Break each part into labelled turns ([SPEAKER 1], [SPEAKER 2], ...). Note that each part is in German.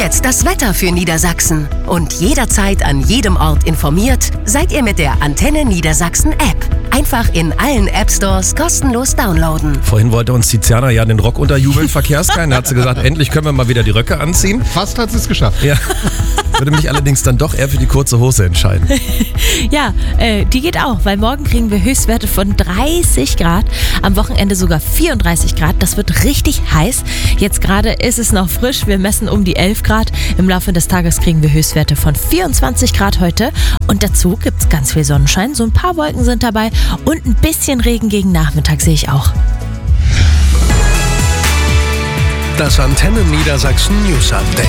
[SPEAKER 1] jetzt das Wetter für Niedersachsen. Und jederzeit an jedem Ort informiert seid ihr mit der Antenne Niedersachsen App. Einfach in allen App-Stores kostenlos downloaden.
[SPEAKER 2] Vorhin wollte uns Tiziana ja den Rock unterjubeln, Verkehrskein. Da hat sie gesagt, endlich können wir mal wieder die Röcke anziehen.
[SPEAKER 3] Fast hat sie es geschafft.
[SPEAKER 2] Ja. Würde mich allerdings dann doch eher für die kurze Hose entscheiden.
[SPEAKER 4] Ja, die geht auch, weil morgen kriegen wir Höchstwerte von 30 Grad, am Wochenende sogar 34 Grad. Das wird richtig heiß. Jetzt gerade ist es noch frisch, wir messen um die 11 Grad. Im Laufe des Tages kriegen wir Höchstwerte von 24 Grad heute. Und dazu gibt es ganz viel Sonnenschein, so ein paar Wolken sind dabei und ein bisschen Regen gegen Nachmittag sehe ich auch.
[SPEAKER 5] Das Antenne Niedersachsen News Update.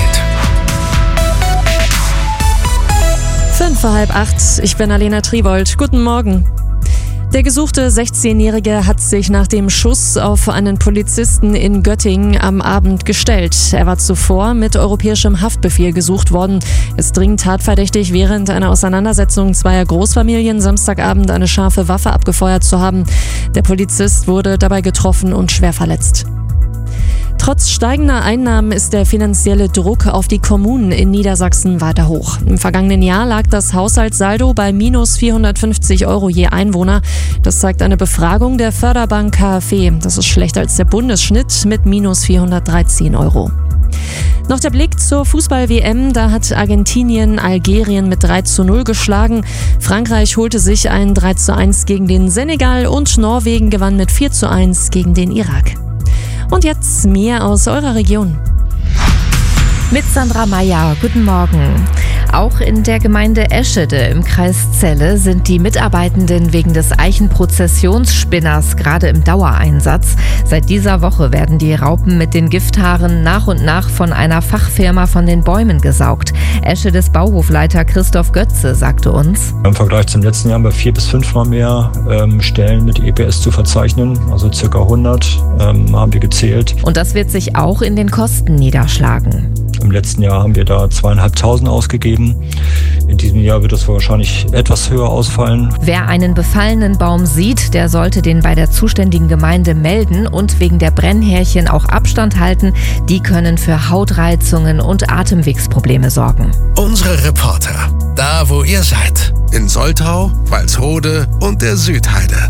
[SPEAKER 6] 7:55, ich bin Alena Tribold. Guten Morgen. Der gesuchte 16-Jährige hat sich nach dem Schuss auf einen Polizisten in Göttingen am Abend gestellt. Er war zuvor mit europäischem Haftbefehl gesucht worden. Es dringend tatverdächtig, während einer Auseinandersetzung zweier Großfamilien Samstagabend eine scharfe Waffe abgefeuert zu haben. Der Polizist wurde dabei getroffen und schwer verletzt. Trotz steigender Einnahmen ist der finanzielle Druck auf die Kommunen in Niedersachsen weiter hoch. Im vergangenen Jahr lag das Haushaltssaldo bei minus 450 € je Einwohner. Das zeigt eine Befragung der Förderbank KfW. Das ist schlechter als der Bundesschnitt mit minus 413 €. Noch der Blick zur Fußball-WM. Da hat Argentinien Algerien mit 3:0 geschlagen. Frankreich holte sich ein 3:1 gegen den Senegal und Norwegen gewann mit 4:1 gegen den Irak. Und jetzt mehr aus eurer Region.
[SPEAKER 4] Mit Sandra Meyer, guten Morgen. Auch in der Gemeinde Eschede im Kreis Celle sind die Mitarbeitenden wegen des Eichenprozessionsspinners gerade im Dauereinsatz. Seit dieser Woche werden die Raupen mit den Gifthaaren nach und nach von einer Fachfirma von den Bäumen gesaugt. Eschedes Bauhofleiter Christoph Götze sagte uns:
[SPEAKER 7] Im Vergleich zum letzten Jahr haben wir 4- bis 5-mal mehr Stellen mit EPS zu verzeichnen, also ca. 100 haben wir gezählt.
[SPEAKER 4] Und das wird sich auch in den Kosten niederschlagen.
[SPEAKER 7] Im letzten Jahr haben wir da 2.500 ausgegeben. In diesem Jahr wird das wahrscheinlich etwas höher ausfallen.
[SPEAKER 4] Wer einen befallenen Baum sieht, der sollte den bei der zuständigen Gemeinde melden und wegen der Brennhärchen auch Abstand halten. Die können für Hautreizungen und Atemwegsprobleme sorgen.
[SPEAKER 5] Unsere Reporter, da wo ihr seid. In Soltau, Walsrode und der Südheide.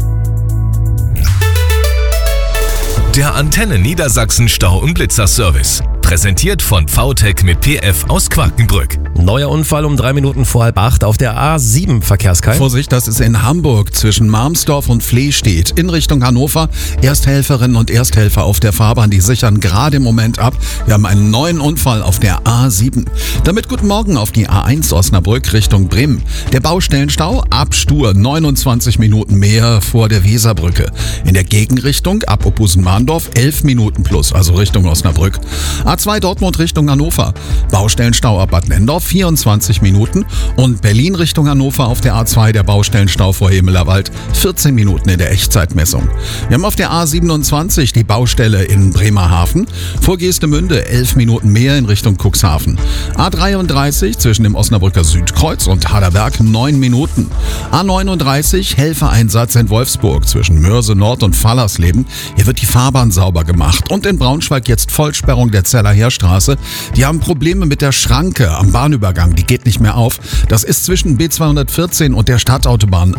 [SPEAKER 8] Der Antenne Niedersachsen Stau- und Blitzerservice. Präsentiert von VTech mit PF aus Quakenbrück.
[SPEAKER 2] Neuer Unfall um 3 Minuten vor 7:30 auf der A7 Verkehrskeil.
[SPEAKER 3] Vorsicht, das ist in Hamburg zwischen Marmsdorf und Flehstedt in Richtung Hannover. Ersthelferinnen und Ersthelfer auf der Fahrbahn, die sichern gerade im Moment ab. Wir haben einen neuen Unfall auf der A7. Damit guten Morgen auf die A1 Osnabrück Richtung Bremen. Der Baustellenstau ab Stur 29 Minuten mehr vor der Weserbrücke. In der Gegenrichtung ab Oppusen-Mahndorf 11 Minuten plus, also Richtung Osnabrück. A2 Dortmund Richtung Hannover. Baustellenstau ab Bad Nendorf 24 Minuten und Berlin Richtung Hannover auf der A2 der Baustellenstau vor Hemelerwald 14 Minuten in der Echtzeitmessung. Wir haben auf der A27 die Baustelle in Bremerhaven. Vor Geestemünde 11 Minuten mehr in Richtung Cuxhaven. A33 zwischen dem Osnabrücker Südkreuz und Haderberg 9 Minuten. A39 Helfereinsatz in Wolfsburg zwischen Mörse Nord und Fallersleben. Hier wird die Fahrbahn sauber gemacht. Und in Braunschweig jetzt Vollsperrung der Zeller Heerstraße. Die haben Probleme mit der Schranke am Bahnübergang. Die geht nicht mehr auf. Das ist zwischen B214 und der Stadtautobahn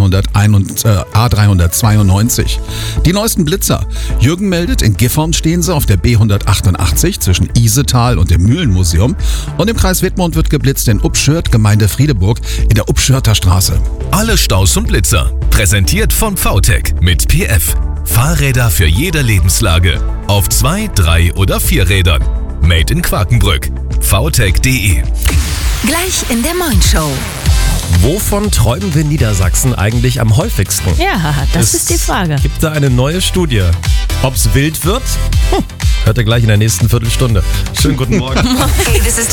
[SPEAKER 3] A392. Die neuesten Blitzer. Jürgen meldet, in Gifhorn stehen sie auf der B188 zwischen Isetal und dem Mühlenmuseum. Und im Kreis Wittmund wird geblitzt in Upschürth, Gemeinde Friedeburg, in der Upschürther Straße.
[SPEAKER 8] Alle Staus und Blitzer. Präsentiert von VTech mit PF. Fahrräder für jede Lebenslage. Auf 2, 3 oder 4 Rädern. Made in Quakenbrück. VTech.de.
[SPEAKER 1] Gleich in der Moin-Show.
[SPEAKER 2] Wovon träumen wir in Niedersachsen eigentlich am häufigsten?
[SPEAKER 4] Ja, das ist die Frage.
[SPEAKER 2] Es gibt da eine neue Studie. Ob's wild wird? Hört ihr gleich in der nächsten Viertelstunde. Schönen guten Morgen.
[SPEAKER 1] Hey, this is